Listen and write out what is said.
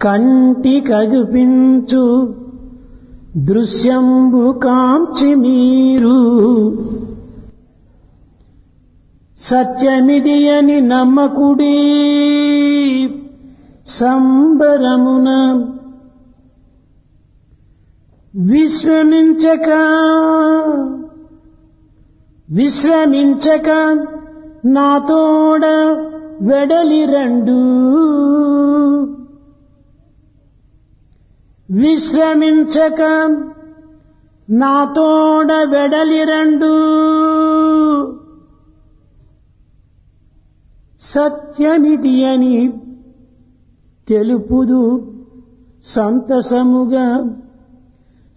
కంటి కగుపించు దృశ్యంబు కాంచి మీరు సత్యమిది అని నమ్మకుడి సంబరమున విశ్రమించక నాతోడ వెడలి రండు విశ్రమించక నాతోడ వెడలి రండు సత్యమిది అని తెలుపుదు సంతసముగా